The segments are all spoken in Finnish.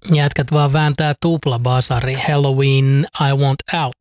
Jätkät vaan vääntää tuplabasari. Halloween, I want out.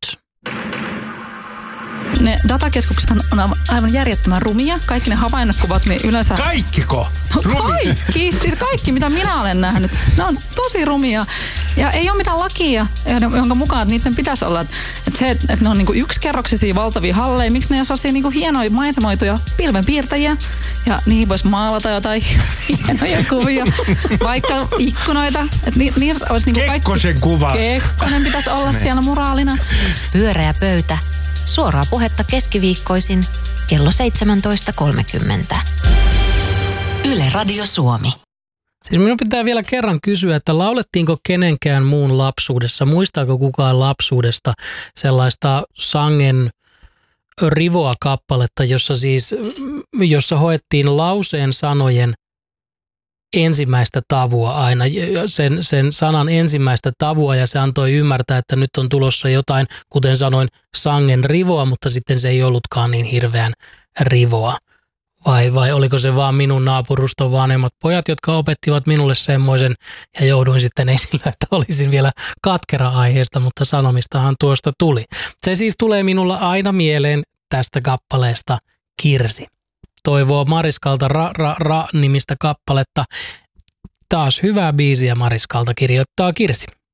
Ne datakeskuksethan on aivan järjettömän rumia. Kaikki ne havainnokuvat, niin yleensä... Kaikkiko? Kaikki! Siis kaikki, mitä minä olen nähnyt. Ne on tosi rumia. Ja ei ole mitään lakia, jonka mukaan että niiden pitäisi olla. Että ne on niinku yksikerroksisia valtavia halleja. Miksi ne ei ole sellaisia niinku hienoja maisemoituja pilvenpiirtäjiä? Ja niihin voisi maalata jotain hienoja kuvia. Vaikka ikkunoita. Että niissä olisi niinku kaikki... Kekkosen kuva. Kekkonen pitäisi olla siellä muraalina. Pyöreä pöytä. Suoraa puhetta keskiviikkoisin kello 17.30. Yle Radio Suomi. Siis minun pitää vielä kerran kysyä, että laulettiinko kenenkään muun lapsuudessa, muistaako kukaan lapsuudesta sellaista sangen rivoa kappaletta, jossa hoettiin lauseen sanojen ensimmäistä tavua aina, sen sanan ensimmäistä tavua, ja se antoi ymmärtää, että nyt on tulossa jotain, kuten sanoin, sangen rivoa, mutta sitten se ei ollutkaan niin hirveän rivoa. Vai oliko se vaan minun naapuruston vanhemmat pojat, jotka opettivat minulle semmoisen, ja jouduin sitten esille, että olisin vielä katkera aiheesta, mutta sanomistahan tuosta tuli. Se siis tulee minulla aina mieleen tästä kappaleesta Kirsi. Toivoo Mariskalta Ra-nimistä kappaletta. Taas hyvää biisiä Mariskalta kirjoittaa Kirsi.